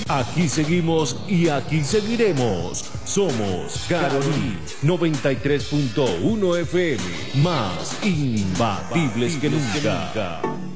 Aquí seguimos y aquí seguiremos. Somos Carolí 93.1 FM, más imbatibles que nunca.